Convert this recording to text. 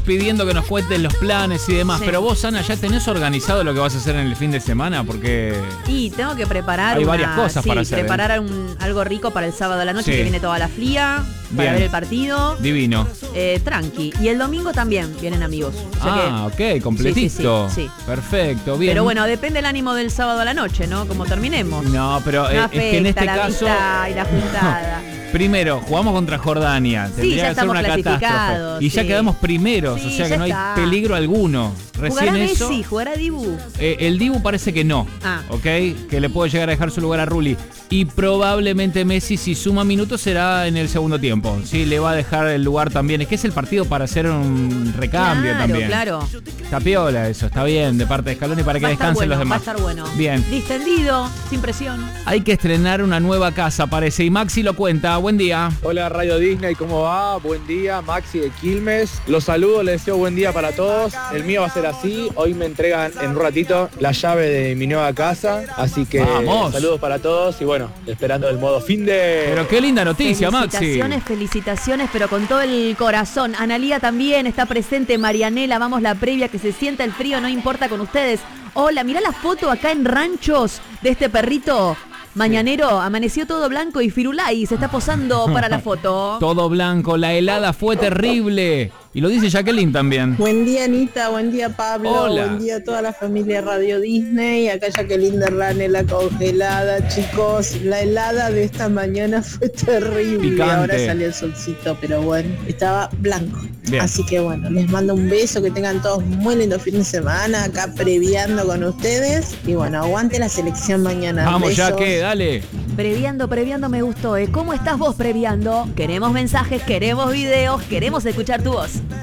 pidiendo que nos cuentes los planes y demás. Sí. Pero vos, Ana, ¿ya tenés organizado lo que vas a hacer en el fin de semana? Porque Y tengo que preparar hay varias cosas para hacer. preparar algo rico para el sábado a la noche, Sí. que viene toda la fría, para Bien. ver el partido. divino. Tranqui. Y el domingo también vienen amigos. O sea Ok, completito. Sí. Perfecto, bien. Pero bueno, depende el ánimo del sábado a la noche, ¿no? Como terminemos. No, pero No es que en este afecta la caso... amistad y la juntada. Primero, jugamos contra Jordania. Sí, Tendría ya que ser estamos una catástrofe. clasificados, Y ya sí. quedamos primeros, Sí, o sea que ya no hay está. peligro alguno. Recién ¿Jugará eso. Messi? ¿Jugará Dibu? El Dibu parece que no, Ah. ¿ok? Que le puede llegar a dejar su lugar a Rulli. Y probablemente Messi, si suma minutos, será en el segundo tiempo. Sí, le va a dejar el lugar también. Es que es el partido para hacer un recambio también. Claro. Está piola eso, está bien de parte de Scaloni para que Va a estar descansen bueno, los demás. va a estar bueno. Bien. Distendido, sin presión. Hay que estrenar una nueva casa, parece. Y Maxi lo cuenta. Buen día. Hola Radio Disney, ¿cómo va? Buen día, Maxi de Quilmes. Los saludo, les deseo buen día para todos. El mío va a ser así. Hoy me entregan en un ratito la llave de mi nueva casa. Así que ¡Vamos! saludos para todos y bueno, esperando el modo fin de... Pero qué linda noticia, Maxi. Felicitaciones, pero con todo el corazón. Analía también está presente, Marianela, vamos la previa, que se sienta el frío, no importa con ustedes. Hola, mirá la foto acá en Ranchos de este perrito mañanero. Amaneció todo blanco y Firulai se está posando para la foto. Todo blanco, la helada fue terrible. Y lo dice Jacqueline también. Buen día Anita, buen día Pablo, Hola. buen día a toda la familia Radio Disney, acá Jacqueline Derlane, la congelada, chicos, la helada de esta mañana fue terrible, Picante. ahora salió el solcito, pero bueno, estaba blanco, Bien. así que bueno, les mando un beso, que tengan todos muy lindo fin de semana, acá previando con ustedes, y bueno, aguante la selección mañana. Vamos, Besos. Jaque, dale. Previando me gustó. ¿Cómo estás vos previando? Queremos mensajes, queremos videos, queremos escuchar tu voz.